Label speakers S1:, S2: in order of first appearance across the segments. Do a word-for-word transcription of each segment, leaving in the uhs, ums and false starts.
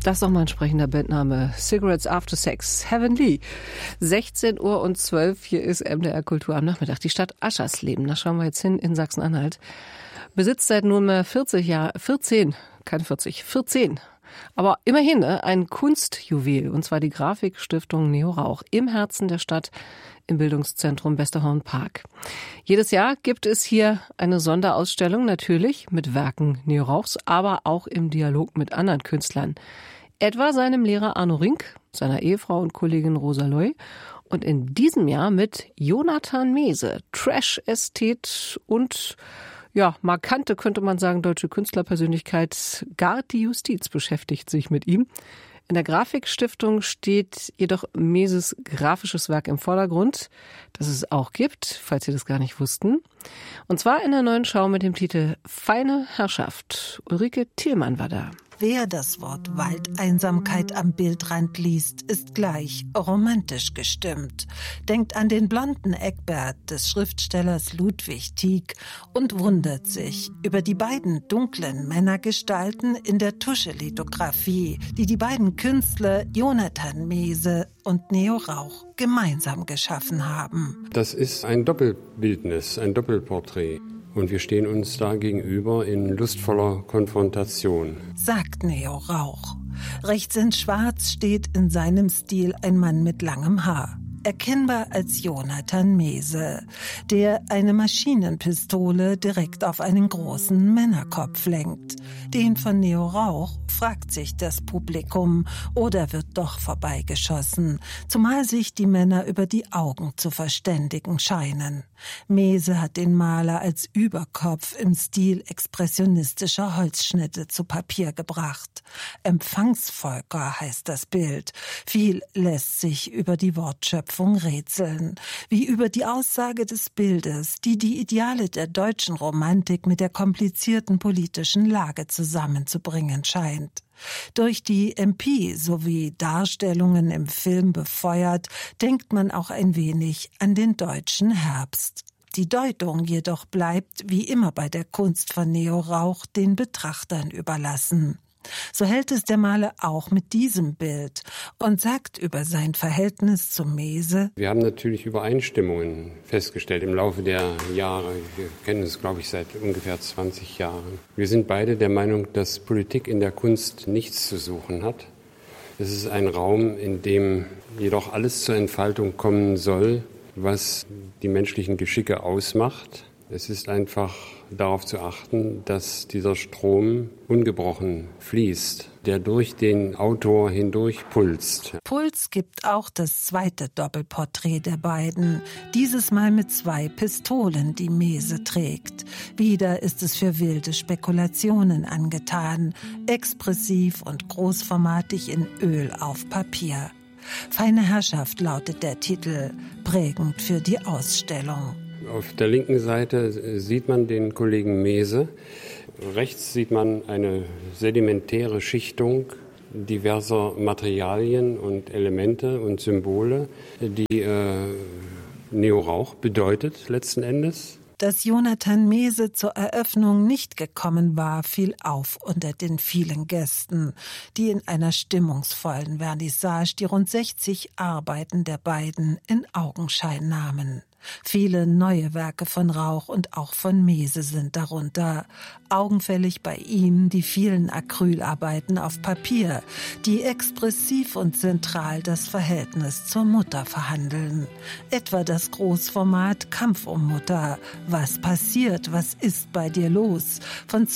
S1: Das ist doch mal ein sprechender Bandname. Cigarettes After Sex. Heavenly. sechzehn Uhr und zwölf. Hier ist M D R Kultur am Nachmittag. Die Stadt Aschersleben. Da schauen wir jetzt hin in Sachsen-Anhalt. Besitzt seit nunmehr vierzig Jahren, vierzehn, keine vierzig, vierzehn. Aber immerhin ne, ein Kunstjuwel. Und zwar die Grafikstiftung Neo Rauch im Herzen der Stadt im Bildungszentrum Westerhorn Park. Jedes Jahr gibt es hier eine Sonderausstellung, natürlich mit Werken Neo Rauchs, aber auch im Dialog mit anderen Künstlern. Etwa seinem Lehrer Arno Rink, seiner Ehefrau und Kollegin Rosa Loy und in diesem Jahr mit Jonathan Mehse, Trash-Ästhet und ja, markante, könnte man sagen, deutsche Künstlerpersönlichkeit. Gard die Justiz beschäftigt sich mit ihm. In der Grafikstiftung steht jedoch Mehses grafisches Werk im Vordergrund, das es auch gibt, falls Sie das gar nicht wussten. Und zwar in der neuen Schau mit dem Titel Feine Herrschaft. Ulrike Thielmann war da.
S2: Wer das Wort Waldeinsamkeit am Bildrand liest, ist gleich romantisch gestimmt. Denkt an den blonden Eckbert des Schriftstellers Ludwig Tieck und wundert sich über die beiden dunklen Männergestalten in der Tuschelithografie, die die beiden Künstler Jonathan Mehse und Neo Rauch gemeinsam geschaffen haben.
S3: Das ist ein Doppelbildnis, ein Doppelporträt. Und wir stehen uns da gegenüber in lustvoller Konfrontation,
S2: sagt Neo Rauch. Rechts in Schwarz steht in seinem Stil ein Mann mit langem Haar. Erkennbar als Jonathan Mehse, der eine Maschinenpistole direkt auf einen großen Männerkopf lenkt. Den von Neo Rauch fragt sich das Publikum oder wird doch vorbeigeschossen, zumal sich die Männer über die Augen zu verständigen scheinen. Mehse hat den Maler als Überkopf im Stil expressionistischer Holzschnitte zu Papier gebracht. Empfangsvolker heißt das Bild. Viel lässt sich über die Wortschöpfung rätseln, wie über die Aussage des Bildes, die die Ideale der deutschen Romantik mit der komplizierten politischen Lage zusammenzubringen scheint. Durch die M P sowie Darstellungen im Film befeuert, denkt man auch ein wenig an den deutschen Herbst. Die Deutung jedoch bleibt, wie immer bei der Kunst von Neo Rauch, den Betrachtern überlassen. So hält es der Maler auch mit diesem Bild und sagt über sein Verhältnis zu Mehse:
S3: Wir haben natürlich Übereinstimmungen festgestellt im Laufe der Jahre. Wir kennen es, glaube ich, seit ungefähr zwanzig Jahren. Wir sind beide der Meinung, dass Politik in der Kunst nichts zu suchen hat. Es ist ein Raum, in dem jedoch alles zur Entfaltung kommen soll, was die menschlichen Geschicke ausmacht. Es ist einfach darauf zu achten, dass dieser Strom ungebrochen fließt, der durch den Autor hindurch pulst.
S2: Puls gibt auch das zweite Doppelporträt der beiden, dieses Mal mit zwei Pistolen, die Mehse trägt. Wieder ist es für wilde Spekulationen angetan, expressiv und großformatig in Öl auf Papier. Feine Herrschaft lautet der Titel, prägend für die Ausstellung.
S3: Auf der linken Seite sieht man den Kollegen Mehse. Rechts sieht man eine sedimentäre Schichtung diverser Materialien und Elemente und Symbole, die äh, Neo Rauch bedeutet letzten Endes.
S2: Dass Jonathan Mehse zur Eröffnung nicht gekommen war, fiel auf unter den vielen Gästen, die in einer stimmungsvollen Vernissage die rund sechzig Arbeiten der beiden in Augenschein nahmen. Viele neue Werke von Rauch und auch von Mehse sind darunter. Augenfällig bei ihm die vielen Acrylarbeiten auf Papier, die expressiv und zentral das Verhältnis zur Mutter verhandeln. Etwa das Großformat Kampf um Mutter. Was passiert? Was ist bei dir los? Von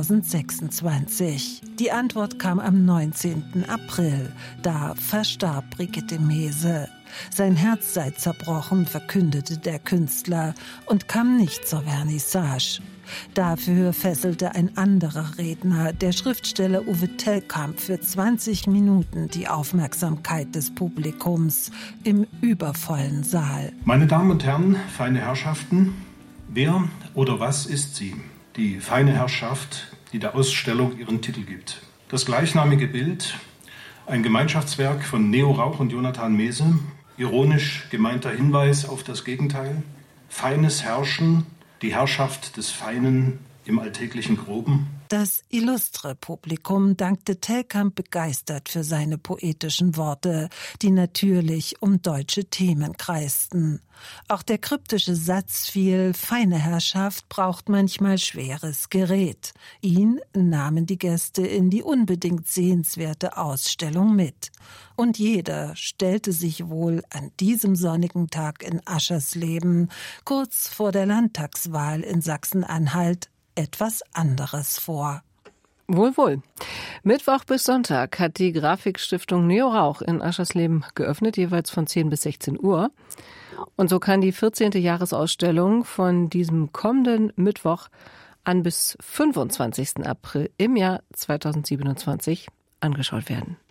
S2: zweitausendsechsundzwanzig. Die Antwort kam am neunzehnten April. Da verstarb Brigitte Mehse. Sein Herz sei zerbrochen, verkündete der Künstler und kam nicht zur Vernissage. Dafür fesselte ein anderer Redner, der Schriftsteller Uwe Tellkamp, für zwanzig Minuten die Aufmerksamkeit des Publikums im übervollen Saal.
S4: Meine Damen und Herren, feine Herrschaften, wer oder was ist sie? Die feine Herrschaft, die der Ausstellung ihren Titel gibt. Das gleichnamige Bild, ein Gemeinschaftswerk von Neo Rauch und Jonathan Mehse, ironisch gemeinter Hinweis auf das Gegenteil, feines Herrschen, die Herrschaft des Feinen im alltäglichen Groben,
S2: Das illustre Publikum dankte Telkamp begeistert für seine poetischen Worte, die natürlich um deutsche Themen kreisten. Auch der kryptische Satz fiel: Feine Herrschaft braucht manchmal schweres Gerät. Ihn nahmen die Gäste in die unbedingt sehenswerte Ausstellung mit. Und jeder stellte sich wohl an diesem sonnigen Tag in Aschersleben, kurz vor der Landtagswahl in Sachsen-Anhalt, etwas anderes vor.
S1: Wohl, wohl. Mittwoch bis Sonntag hat die Grafikstiftung Neo Rauch in Aschersleben geöffnet, jeweils von zehn bis sechzehn Uhr. Und so kann die vierzehnte Jahresausstellung von diesem kommenden Mittwoch an bis fünfundzwanzigsten April im Jahr zweitausendsiebenundzwanzig angeschaut werden.